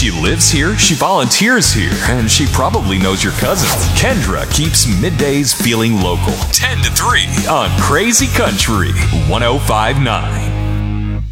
She lives here, she volunteers here, and she probably knows your cousin. Kendra keeps middays feeling local. 10 to 3 on Crazy Country 105.9.